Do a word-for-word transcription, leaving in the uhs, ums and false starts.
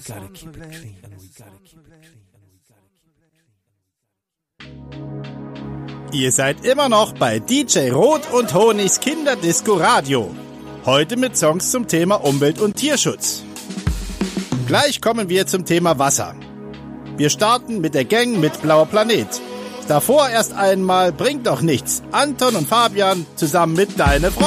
Ihr seid immer noch bei D J Rot und Honigs Kinderdisco Radio. Heute mit Songs zum Thema Umwelt- und Tierschutz. Gleich kommen wir zum Thema Wasser. Wir starten mit der Gang mit Blauer Planet. Davor erst einmal Bringt doch nichts. Anton und Fabian zusammen mit Deine Freunde.